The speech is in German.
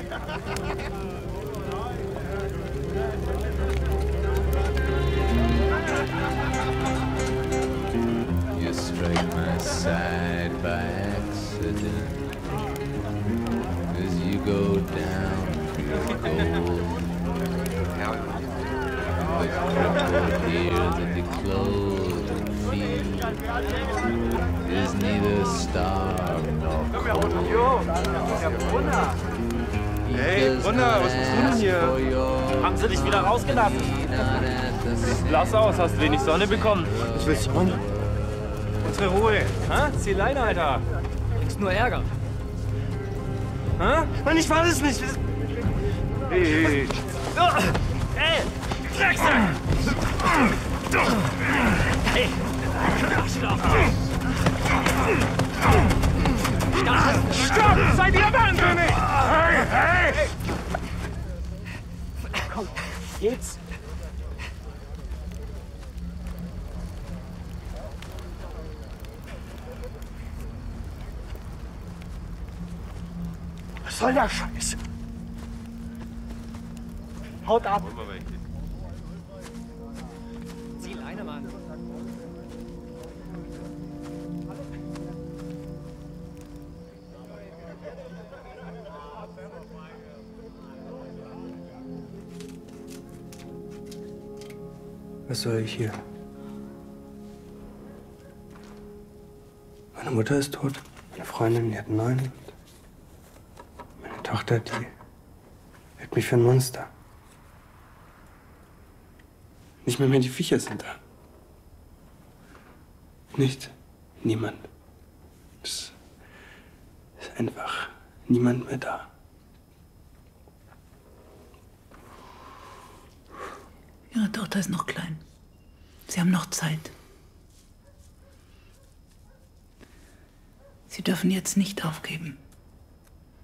You strike my side by accident as you go down for your goal. The crippled here that you clothe and feed is neither starved nor cold. Hey, Brunner, was machst du denn hier? Haben sie dich wieder rausgelassen? Sieht blass aus, hast wenig Sonne bekommen. Ich will Sonne. Unsere Ruhe. Ha? Zieh Leine, Alter. Kriegst nur Ärger. Ha? Mann, ich war das nicht. Hey. Ey! Drecksack! Hey! Arschloch! Stopp! Seid ihr wahnsinnig? Hey, hey! Komm, geht's? Was soll der Scheiß? Haut ab! Zieh Leine, Mann! Was soll ich hier? Meine Mutter ist tot, meine Freundin, die hat einen neuen. Meine Tochter, die hält mich für ein Monster. Nicht mehr die Viecher sind da. Niemand. Es ist einfach niemand mehr da. Ihre Tochter ist noch klein. Sie haben noch Zeit. Sie dürfen jetzt nicht aufgeben.